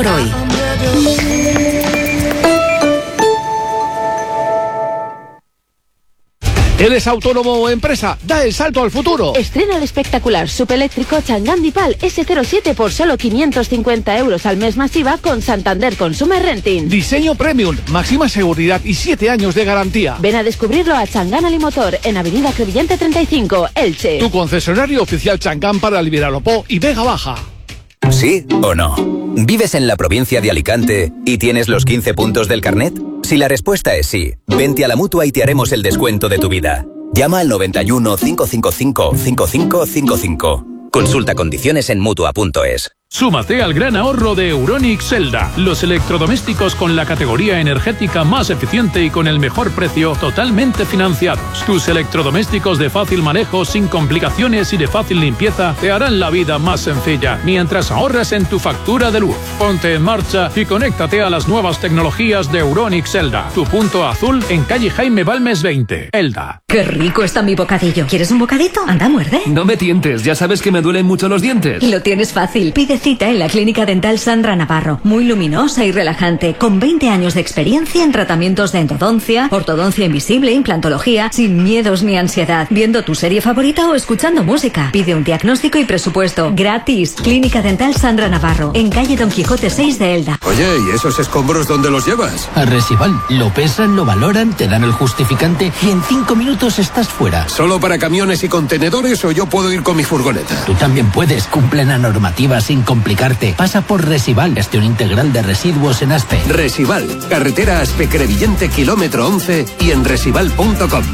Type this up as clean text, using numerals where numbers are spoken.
por hoy. ¿Eres autónomo o empresa? ¡Da el salto al futuro! Estrena el espectacular subeléctrico Chang'an Dipal S07 por solo 550 euros al mes masiva con Santander Consumer Renting. Diseño premium, máxima seguridad y 7 años de garantía. Ven a descubrirlo a Chang'an Alimotor en Avenida Crevillente 35, Elche. Tu concesionario oficial Chang'an para Almiralopó y Vega Baja. ¿Sí o no? ¿Vives en la provincia de Alicante y tienes los 15 puntos del carnet? Si la respuesta es sí, vente a la Mutua y te haremos el descuento de tu vida. Llama al 91 555 5555. Consulta condiciones en Mutua.es. Súmate al gran ahorro de Euronics Zelda, los electrodomésticos con la categoría energética más eficiente y con el mejor precio, totalmente financiados. Tus electrodomésticos de fácil manejo, sin complicaciones y de fácil limpieza te harán la vida más sencilla, mientras ahorras en tu factura de luz. Ponte en marcha y conéctate a las nuevas tecnologías de Euronics Zelda. Tu punto azul en calle Jaime Balmes 20, Elda. ¡Qué rico está mi bocadillo! ¿Quieres un bocadito? Anda, muerde. No me tientes, ya sabes que me duelen mucho los dientes. Lo tienes fácil. Pide cita en la Clínica Dental Sandra Navarro. Muy luminosa y relajante, con 20 años de experiencia en tratamientos de endodoncia, ortodoncia invisible, implantología, sin miedos ni ansiedad, viendo tu serie favorita o escuchando música. Pide un diagnóstico y presupuesto gratis. Clínica Dental Sandra Navarro, en calle Don Quijote 6 de Elda. Oye, ¿y esos escombros dónde los llevas? A Resival. Lo pesan, lo valoran, te dan el justificante y en 5 minutos estás fuera. ¿Solo para camiones y contenedores o yo puedo ir con mi furgoneta? Tú también puedes. Cumplen la normativa sin complicarte. Pasa por Resival, gestión integral de residuos en Aspe. Resival, carretera Aspe-Crevillente, kilómetro 11 y en resival.com.